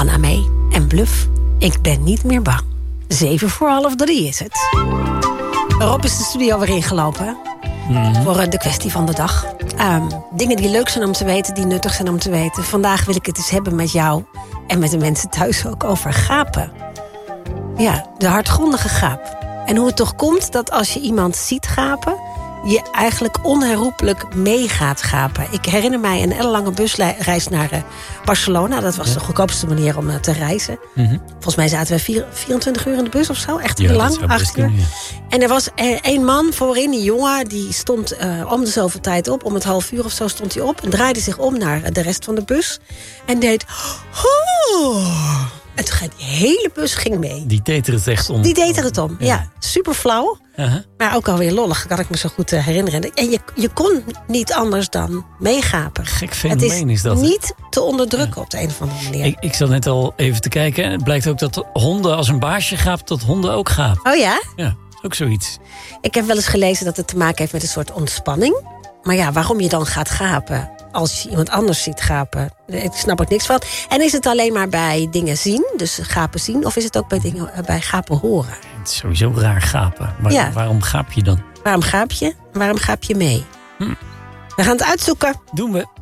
Anna Mee en Bluff. Ik ben niet meer bang. 2:45 is het. Rob is de studio weer ingelopen. Voor de kwestie van de dag. Dingen die leuk zijn om te weten, die nuttig zijn om te weten. Vandaag wil ik het eens hebben met jou en met de mensen thuis ook over gapen. Ja, de hardgrondige gaap. En hoe het toch komt dat als je iemand ziet gapen, je eigenlijk onherroepelijk mee gaat gapen. Ik herinner mij een ellenlange busreis naar Barcelona. Dat was de goedkoopste manier om te reizen. Volgens mij zaten we 24 uur in de bus of zo. Echt heel lang, 8 uur. En er was één man voorin, een jongen, die stond om de zoveel tijd op. Om het 30 uur of zo stond hij op en draaide zich om naar de rest van de bus. En deed... Oh. En toen ging die hele bus ging mee. Die deed er het echt om. Die deed er het om, ja. Super flauw. Maar ook alweer lollig, kan ik me zo goed herinneren. En je kon niet anders dan meegapen. Gek fenomeen is dat. Het is niet te onderdrukken op de een of andere manier. Ik zat net al even te kijken. En het blijkt ook dat honden als een baasje gaapt, dat honden ook gapen. Oh ja? Ja, ook zoiets. Ik heb wel eens gelezen dat het te maken heeft met een soort ontspanning. Maar ja, waarom je dan gaat gapen als je iemand anders ziet gapen? Ik snap er niks van. En is het alleen maar bij dingen zien, dus gapen zien, of is het ook bij gapen horen? Het is sowieso raar gapen. Maar waarom gaap je dan? Waarom gaap je? Waarom gaap je mee? We gaan het uitzoeken. Doen we.